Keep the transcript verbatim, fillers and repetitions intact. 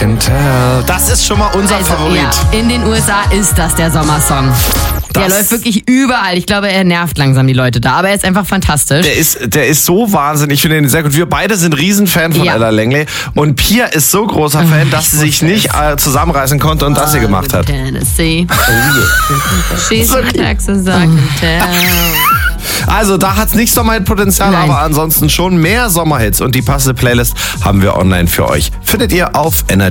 can tell. Das ist schon mal unser Also, Favorit. ja, in den U S A ist das der Sommersong. Der Das- läuft wirklich überall. Ich glaube, er nervt langsam die Leute da, aber er ist einfach fantastisch. Der ist, der ist so wahnsinnig. Ich finde ihn sehr gut. Wir beide sind Riesenfan von Ja. Ella Langley. Und Pia ist so großer Fan, dass sie sich nicht äh, zusammenreißen konnte und das hier gemacht hat. Tennessee. She's in Texas, I can tell. Also da hat's nicht Sommerhit-Potenzial, Nein. aber ansonsten schon mehr Sommerhits. Und die passende Playlist haben wir online für euch. Findet ihr auf Energy.